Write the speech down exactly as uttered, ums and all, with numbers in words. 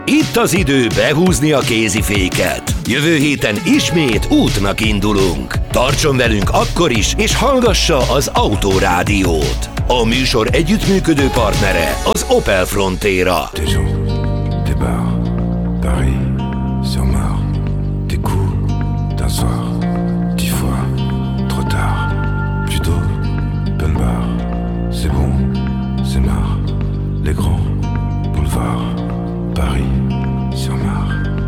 Itt az idő behúzni a kéziféket. Jövő héten ismét útnak indulunk. Tartson velünk akkor is, és hallgassa az Autorádiót. A műsor együttműködő partnere az Opel Frontera.